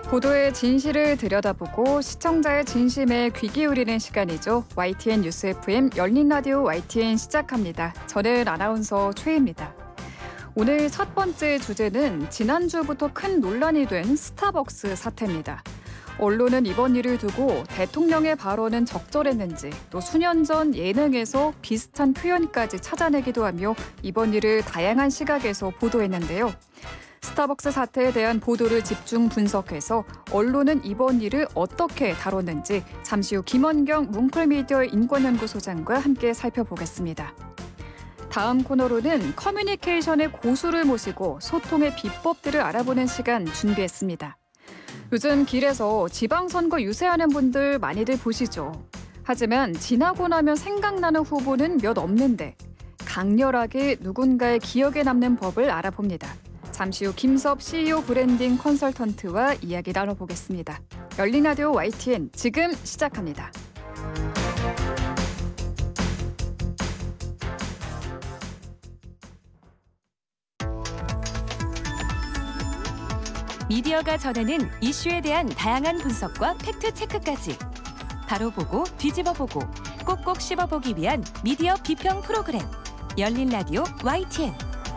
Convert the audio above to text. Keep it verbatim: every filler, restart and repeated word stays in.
보도의 진실을 들여다보고 시청자의 진심에 귀 기울이는 시간이죠. 와이티엔 뉴스 에프엠 열린 라디오 와이티엔 시작합니다. 저는 아나운서 최희입니다. 오늘 첫 번째 주제는 지난주부터 큰 논란이 된 스타벅스 사태입니다. 언론은 이번 일을 두고 대통령의 발언은 적절했는지 또 수년 전 예능에서 비슷한 표현까지 찾아내기도 하며 이번 일을 다양한 시각에서 보도했는데요. 스타벅스 사태에 대한 보도를 집중 분석해서 언론은 이번 일을 어떻게 다뤘는지 잠시 후 김원경 뭉클미디어 인권연구소장과 함께 살펴보겠습니다. 다음 코너로는 커뮤니케이션의 고수를 모시고 소통의 비법들을 알아보는 시간 준비했습니다. 요즘 길에서 지방선거 유세하는 분들 많이들 보시죠. 하지만 지나고 나면 생각나는 후보는 몇 없는데 강렬하게 누군가의 기억에 남는 법을 알아봅니다. 잠시 후 김섭 씨이오 브랜딩 컨설턴트와 이야기 나눠보겠습니다. 열린 라디오 와이티엔 지금 시작합니다. 미디어가 전하는 이슈에 대한 다양한 분석과 팩트체크까지 바로 보고 뒤집어 보고 꼭꼭 씹어보기 위한 미디어 비평 프로그램 열린 라디오 와이티엔.